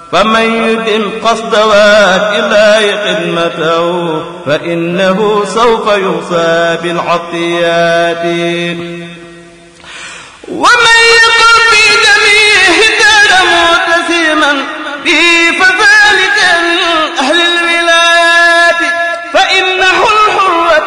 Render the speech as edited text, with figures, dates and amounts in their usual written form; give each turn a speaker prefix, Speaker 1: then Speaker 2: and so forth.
Speaker 1: فمن يدم قصد إلى خدمته فإنه سوف يوصى بالعطيات